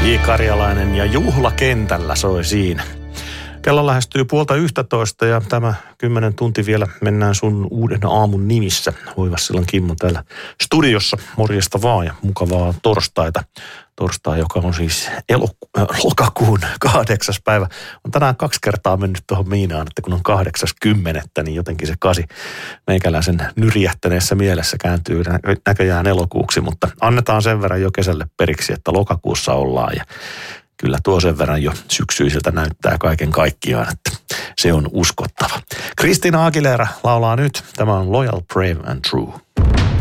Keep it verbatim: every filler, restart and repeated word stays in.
J. Karjalainen ja juhlakentällä soi siinä. Kello lähestyy puolta yhtätoista ja tämä kymmenen tunti vielä mennään sun uuden aamun nimissä. Hoivassillan Kimmo täällä studiossa. Morjesta vaan ja mukavaa torstaita. Torstai, joka on siis eloku- äh, lokakuun kahdeksas päivä. On tänään kaksi kertaa mennyt tuohon miinaan, että kun on kahdeksas kymmenettä, niin jotenkin se kasi meikäläisen nyrjähtäneessä mielessä kääntyy nä- näköjään elokuuksi. Mutta annetaan sen verran jo kesälle periksi, että lokakuussa ollaan ja kyllä tuo sen verran jo syksyiseltä näyttää kaiken kaikkiaan, että se on uskottava. Christina Aguilera laulaa nyt. Tämä on Loyal, Brave and True.